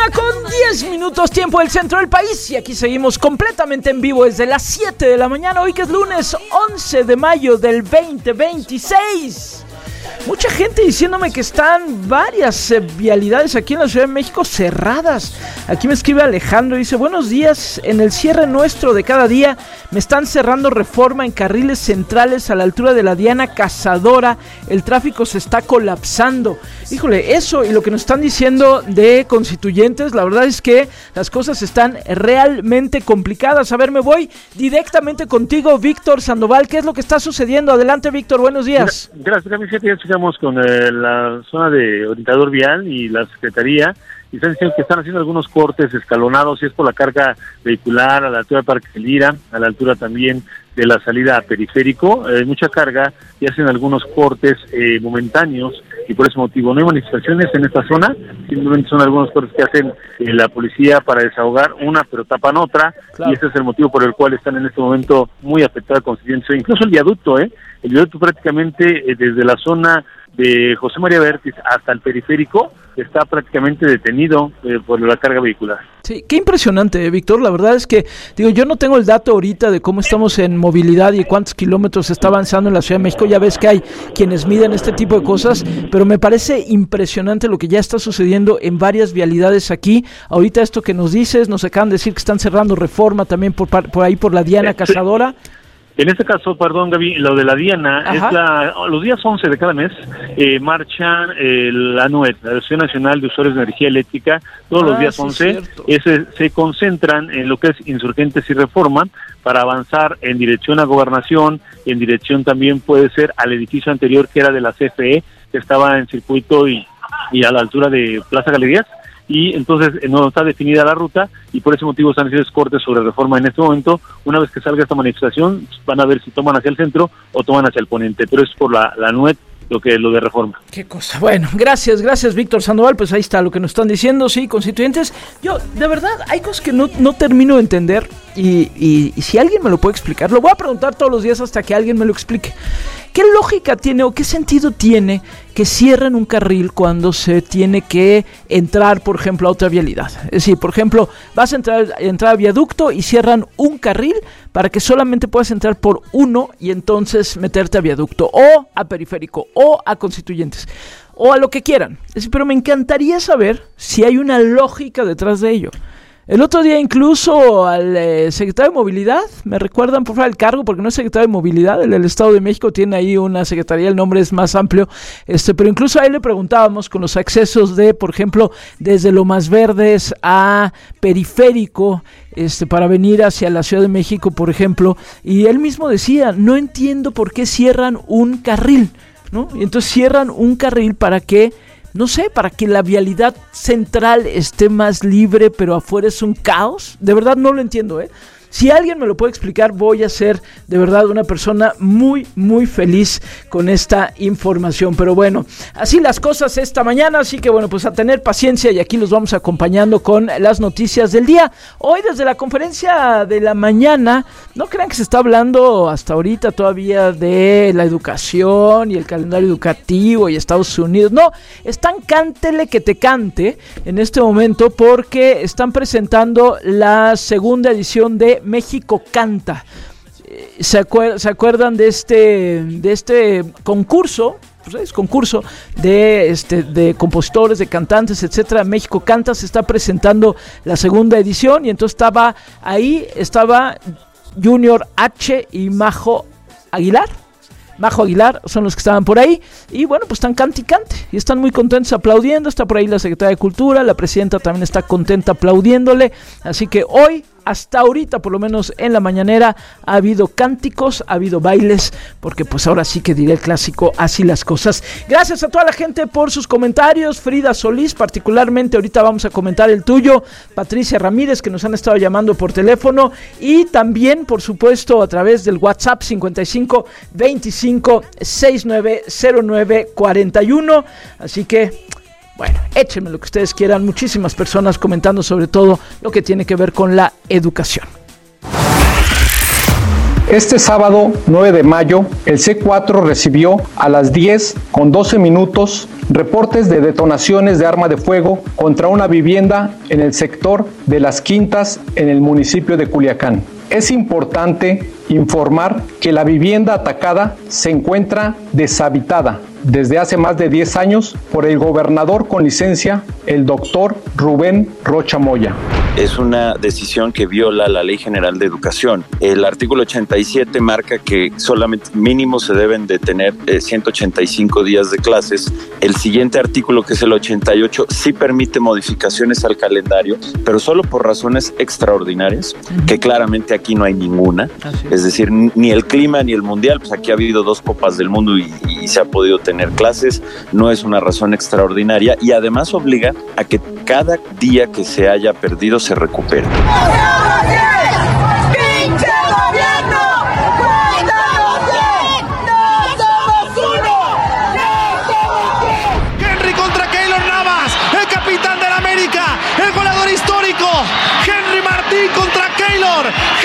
1:10, tiempo del centro del país. Y aquí seguimos completamente en vivo desde las 7 de la mañana. Hoy que es lunes 11 de mayo del 2026. Mucha gente diciéndome que están varias vialidades aquí en la Ciudad de México cerradas. Aquí me escribe Alejandro y dice: buenos días, en el cierre nuestro de cada día me están cerrando Reforma en carriles centrales a la altura de la Diana Cazadora. El tráfico se está colapsando. Híjole, eso y lo que nos están diciendo de Constituyentes, la verdad es que las cosas están realmente complicadas. A ver, me voy directamente contigo, Víctor Sandoval. ¿Qué es lo que está sucediendo? Adelante, Víctor, buenos días. Gracias, Camiseta. Ya llegamos con la zona de orientador vial y la Secretaría, y están diciendo que están haciendo algunos cortes escalonados, y es por la carga vehicular a la altura de Parque Lira, a la altura también de la salida a Periférico, mucha carga, y hacen algunos cortes momentáneos, y por ese motivo no hay manifestaciones en esta zona, simplemente son algunos cortes que hacen la policía para desahogar una, pero tapan otra, claro. Y ese es el motivo por el cual están en este momento muy afectados Constituyentes, incluso el viaducto prácticamente desde la zona de José María Vértiz hasta el Periférico está prácticamente detenido por la carga vehicular. Sí, qué impresionante, Víctor. La verdad es que, yo no tengo el dato ahorita de cómo estamos en movilidad y cuántos kilómetros se está avanzando en la Ciudad de México. Ya ves que hay quienes miden este tipo de cosas, pero me parece impresionante lo que ya está sucediendo en varias vialidades aquí. Ahorita esto que nos dices, nos acaban de decir que están cerrando Reforma también por ahí por la Diana Cazadora. En este caso, perdón, Gaby, lo de la Diana, ajá, los días 11 de cada mes marcha la ANUET, la Asociación Nacional de Usuarios de Energía Eléctrica, todos los días 11, se concentran en lo que es Insurgentes y Reforma para avanzar en dirección a Gobernación, en dirección también puede ser al edificio anterior que era de la CFE, que estaba en circuito y a la altura de Plaza Galerías. Y entonces no está definida la ruta y por ese motivo están haciendo cortes sobre Reforma en este momento. Una vez que salga esta manifestación van a ver si toman hacia el centro o toman hacia el poniente, pero es por la NUET lo de Reforma. Qué cosa. Bueno, gracias Víctor Sandoval, pues ahí está lo que nos están diciendo, sí, Constituyentes. Yo, de verdad, hay cosas que no termino de entender y si alguien me lo puede explicar, lo voy a preguntar todos los días hasta que alguien me lo explique. ¿Qué lógica tiene o qué sentido tiene que cierren un carril cuando se tiene que entrar, por ejemplo, a otra vialidad? Es decir, por ejemplo, vas a entrar a viaducto y cierran un carril para que solamente puedas entrar por uno y entonces meterte a viaducto o a Periférico o a Constituyentes o a lo que quieran. Es decir, pero me encantaría saber si hay una lógica detrás de ello. El otro día incluso al secretario de Movilidad, me recuerdan por favor el cargo porque no es secretario de Movilidad, el del Estado de México tiene ahí una secretaría, el nombre es más amplio, pero incluso a él le preguntábamos con los accesos de, por ejemplo, desde Lomas Verdes a Periférico, para venir hacia la Ciudad de México, por ejemplo, y él mismo decía, no entiendo por qué cierran un carril, ¿no? Y entonces cierran un carril para que la vialidad central esté más libre, pero afuera es un caos. De verdad no lo entiendo, Si alguien me lo puede explicar, voy a ser de verdad una persona muy, muy feliz con esta información. Pero bueno, así las cosas esta mañana, así que bueno, pues a tener paciencia y aquí los vamos acompañando con las noticias del día. Hoy desde la conferencia de la mañana, no crean que se está hablando hasta ahorita todavía de la educación y el calendario educativo y Estados Unidos. No, están cántele que te cante en este momento porque están presentando la segunda edición de México Canta. ¿Se acuerdan de este concurso? Pues es concurso de compositores, de cantantes, etcétera. México Canta se está presentando la segunda edición y entonces estaba Junior H y Majo Aguilar son los que estaban por ahí y bueno, pues están cante y cante y están muy contentos aplaudiendo. Está por ahí la secretaria de Cultura, la presidenta también está contenta aplaudiéndole, así que hoy, hasta ahorita, por lo menos en la mañanera, ha habido cánticos, ha habido bailes, porque pues ahora sí que diré el clásico, así las cosas. Gracias a toda la gente por sus comentarios. Frida Solís, particularmente, ahorita vamos a comentar el tuyo. Patricia Ramírez, que nos han estado llamando por teléfono, y también, por supuesto, a través del WhatsApp 55 25 69 09 41. Así que bueno, échenme lo que ustedes quieran. Muchísimas personas comentando sobre todo lo que tiene que ver con la educación. Este sábado 9 de mayo, el C4 recibió a las 10:12 minutos reportes de detonaciones de arma de fuego contra una vivienda en el sector de Las Quintas, en el municipio de Culiacán. Es importante informar que la vivienda atacada se encuentra deshabitada desde hace más de 10 años por el gobernador con licencia, el doctor Rubén Rocha Moya. Es una decisión que viola la Ley General de Educación. El artículo 87 marca que solamente mínimo se deben de tener 185 días de clases. El siguiente artículo, que es el 88, sí permite modificaciones al calendario, pero solo por razones extraordinarias, que claramente aquí no hay ninguna. Es decir, ni el clima ni el mundial, pues aquí ha habido 2 Copas del Mundo y se ha podido tener clases. No es una razón extraordinaria y además obliga a que cada día que se haya perdido se recupere. ¡Pinche gobierno! Henry contra Keylor Navas, el capitán del América, el goleador histórico. Henry Martín contra Keylor.